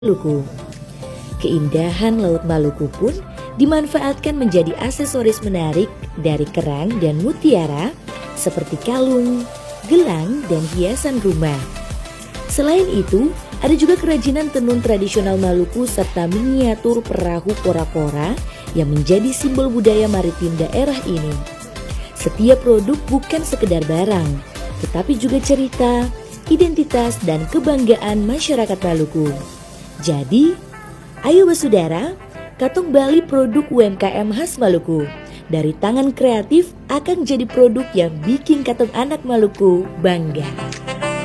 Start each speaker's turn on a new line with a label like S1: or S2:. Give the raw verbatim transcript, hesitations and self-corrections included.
S1: Maluku. Keindahan Laut Maluku pun dimanfaatkan menjadi aksesoris menarik dari kerang dan mutiara seperti kalung, gelang, dan hiasan rumah. Selain itu, ada juga kerajinan tenun tradisional Maluku serta miniatur perahu kora-kora yang menjadi simbol budaya maritim daerah ini. Setiap produk bukan sekedar barang, tetapi juga cerita, identitas, dan kebanggaan masyarakat Maluku. Jadi, ayo bersaudara, Katong Bali produk U M K M khas Maluku. Dari tangan kreatif akan jadi produk yang bikin Katong anak Maluku bangga.